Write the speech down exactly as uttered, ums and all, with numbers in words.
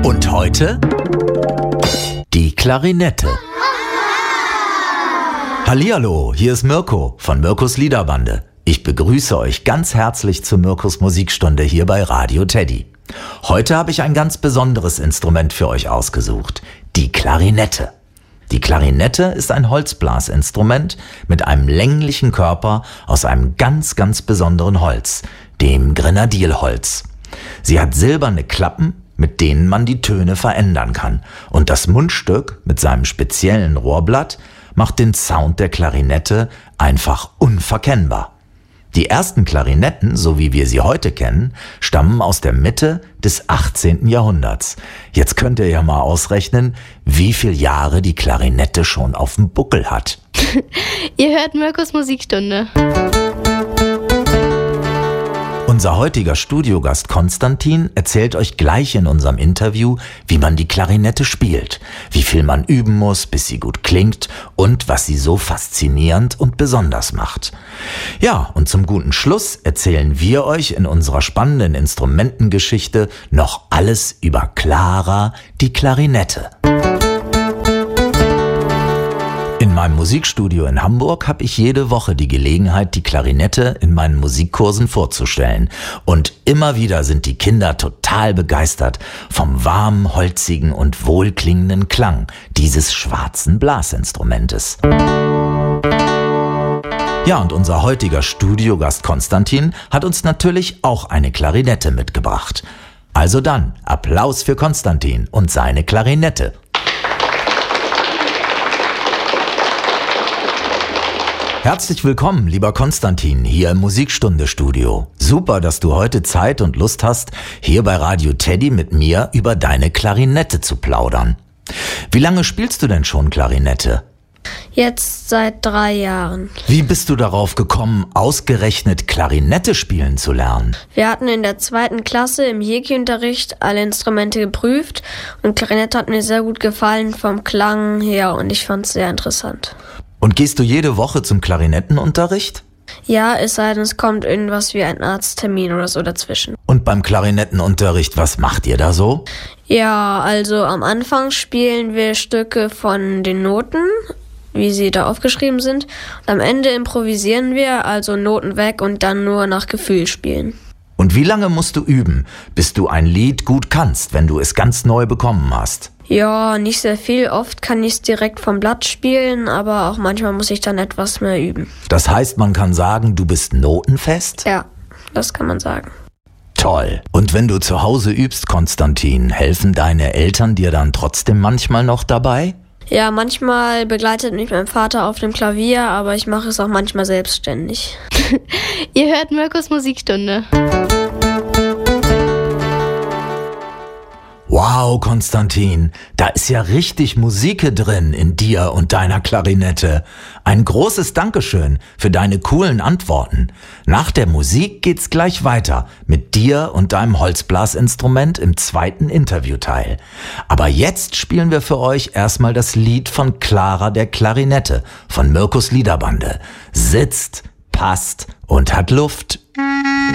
Und heute die Klarinette. Hallihallo, hier ist Mirko von Mirkos Liederbande. Ich begrüße euch ganz herzlich zur Mirkos Musikstunde hier bei Radio Teddy. Heute habe ich ein ganz besonderes Instrument für euch ausgesucht, die Klarinette. Die Klarinette ist ein Holzblasinstrument mit einem länglichen Körper aus einem ganz, ganz besonderen Holz, dem Grenadierholz. Sie hat silberne Klappen, mit denen man die Töne verändern kann. Und das Mundstück mit seinem speziellen Rohrblatt macht den Sound der Klarinette einfach unverkennbar. Die ersten Klarinetten, so wie wir sie heute kennen, stammen aus der Mitte des achtzehnten Jahrhunderts. Jetzt könnt ihr ja mal ausrechnen, wie viele Jahre die Klarinette schon auf dem Buckel hat. Ihr hört Mirkos Musikstunde. Unser heutiger Studiogast Konstantin erzählt euch gleich in unserem Interview, wie man die Klarinette spielt, wie viel man üben muss, bis sie gut klingt und was sie so faszinierend und besonders macht. Ja, und zum guten Schluss erzählen wir euch in unserer spannenden Instrumentengeschichte noch alles über Clara, die Klarinette. In meinem Musikstudio in Hamburg habe ich jede Woche die Gelegenheit, die Klarinette in meinen Musikkursen vorzustellen. Und immer wieder sind die Kinder total begeistert vom warmen, holzigen und wohlklingenden Klang dieses schwarzen Blasinstrumentes. Ja, und unser heutiger Studiogast Konstantin hat uns natürlich auch eine Klarinette mitgebracht. Also dann, Applaus für Konstantin und seine Klarinette. Herzlich willkommen, lieber Konstantin, hier im Musikstunde-Studio. Super, dass du heute Zeit und Lust hast, hier bei Radio Teddy mit mir über deine Klarinette zu plaudern. Wie lange spielst du denn schon Klarinette? Jetzt seit drei Jahren. Wie bist du darauf gekommen, ausgerechnet Klarinette spielen zu lernen? Wir hatten in der zweiten Klasse im Jeki-Unterricht alle Instrumente geprüft und Klarinette hat mir sehr gut gefallen vom Klang her und ich fand es sehr interessant. Und gehst du jede Woche zum Klarinettenunterricht? Ja, es sei denn, es kommt irgendwas wie ein Arzttermin oder so dazwischen. Und beim Klarinettenunterricht, was macht ihr da so? Ja, also am Anfang spielen wir Stücke von den Noten, wie sie da aufgeschrieben sind. Und am Ende improvisieren wir, also Noten weg und dann nur nach Gefühl spielen. Und wie lange musst du üben, bis du ein Lied gut kannst, wenn du es ganz neu bekommen hast? Ja, nicht sehr viel. Oft kann ich es direkt vom Blatt spielen, aber auch manchmal muss ich dann etwas mehr üben. Das heißt, man kann sagen, du bist notenfest? Ja, das kann man sagen. Toll. Und wenn du zu Hause übst, Konstantin, helfen deine Eltern dir dann trotzdem manchmal noch dabei? Ja, manchmal begleitet mich mein Vater auf dem Klavier, aber ich mache es auch manchmal selbstständig. Ihr hört Mirkos Musikstunde. Wow, Konstantin, da ist ja richtig Musik drin in dir und deiner Klarinette. Ein großes Dankeschön für deine coolen Antworten. Nach der Musik geht's gleich weiter mit dir und deinem Holzblasinstrument im zweiten Interviewteil. Aber jetzt spielen wir für euch erstmal das Lied von Clara der Klarinette von Mirkos Liederbande. Sitzt, passt und hat Luft.